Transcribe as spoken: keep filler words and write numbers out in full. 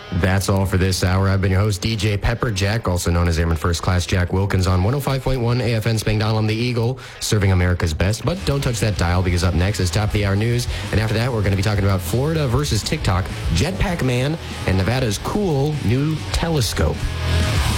That's all for this hour. I've been your host, D J Pepper Jack, also known as Airman First Class Jack Wilkins on one oh five point one A F N Spangdahlem, the Eagle, serving America's best. But don't touch that dial, because up next is Top of the Hour News. And after that, we're going to be talking about Florida versus TikTok, Jetpack Man, and Nevada's cool new telescope.